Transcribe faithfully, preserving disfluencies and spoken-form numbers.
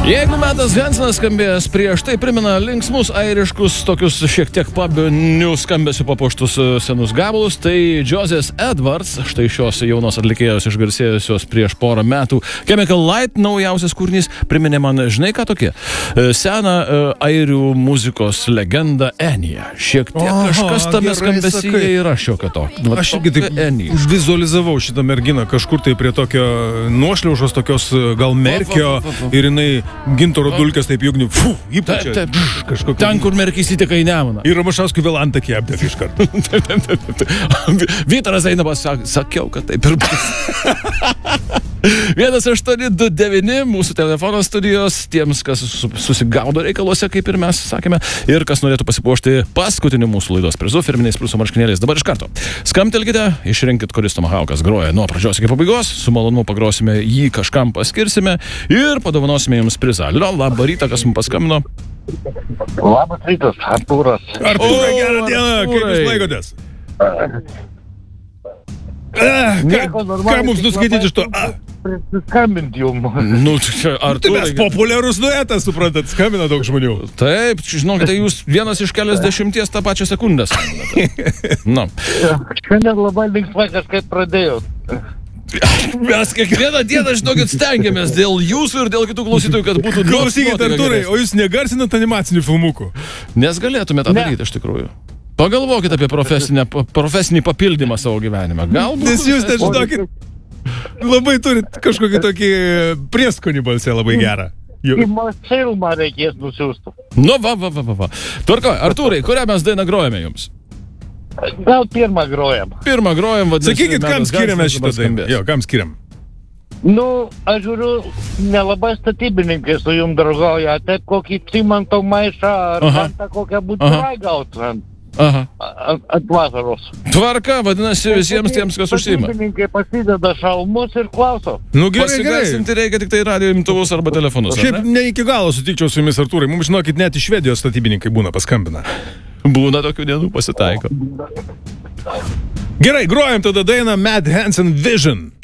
Jeigu Matas Hansenas skambėjęs prieš tai primena linksmus airiškus, tokius šiek tiek pabinių skambesių papuoštus senus gabalus, tai Joseph Edwards, štai šios jaunos atlikėjos išgarsėjusios prieš porą metų, Chemical Light naujausias kūrinys, priminė man, žinai ką tokie, seną uh, airių muzikos legendą Eniją. Šiek tiek Aha, kažkas tame skambesyje yra šiokio to. Aš irgi taip vizualizavau šitą merginą kažkur tai prie tokio nuošliaužos, tokios gal merkio va, va, va, va. Ir jinai gintaro dulkės taip jugniu, fu, ypač kažkokia. Ten, kur merkys įteka į Nemuną. Ir Ramašauskui vėl antakį apdėk iš karto. Vytaras eina pasak, sakiau, kad taip ir bus. vienas aštuoni du devyni mūsų telefono studijos, tiems, kas susigaudo reikaluose, kaip ir mes sakėme, ir kas norėtų pasipuošti paskutiniu mūsų laidos prizu, firminiais pliuso marškinėliais. Dabar iš karto. Skambtelkite, išrinkit, kuris Tomahawkas groja nuo pradžios iki pabaigos, su malonumu pagrosime jį, kažkam paskirsime ir padovanosime jums prizą. Labą rytą, kas mums paskambino. Labas rytas, Artūras. Artūrai, gerą dieną, kaip jūs laikotės? Ah, ką, ką mums nuskaityti iš to? Ah. Prisiskambinti jums. Nu, čia Artūrai. Tai mes populiarus duetas, suprantat, skambina daug žmonių. Taip, žinokite, jūs vienas iš keliasdešimties tą pačią sekundę skambinate. Nu. Šiandien labai linksmai kažkaip pradėjau. Mes kiekvieną dieną, žinokit, stengiamės dėl jūsų ir dėl kitų klausytojų, kad būtų... Klausykit, Artūrai, o jūs negarsinat animacinių filmukų? Nes galėtume tą daryti, iš tikrųjų. Pagalvokit apie profesinį papildymą savo gyvenime. Galbūt... Nes jūs, tai žinokit, labai turit kažkokį tokį prieskonį balsę labai gerą. Į filmą reikės nusiųstų. Nu, va, va, va, va, va. Tvarkoj, Artūrai, kurią mes dainą grojame jums? Gal pirmą grojam. Pirmą grojam, vadinasi. Sakykit, kam skiriame šitą dainą? Jo, kam skiriam? Nu, aš žiūriu, nelabai statybininkai su jum draugauja, taip kokį cimanto maišą ar tą kokią būtinai gaut ant vasaros. Tvarka, vadinasi, visiems tiems, kas užsiima. Statybininkai pasideda šalmus ir klauso. Nu, gerai, gerai. Pasigarsinti reikia tik tai radio imtuvus arba telefonus. Šiaip ne iki galo sutikčiau su jumis, Artūrai. Mums, žinokit, net iš Švedijos statybininkai būna paskambina. Būna tokių dienų, pasitaiko. Gerai, grojam tada dainą Matt Hansen Vision.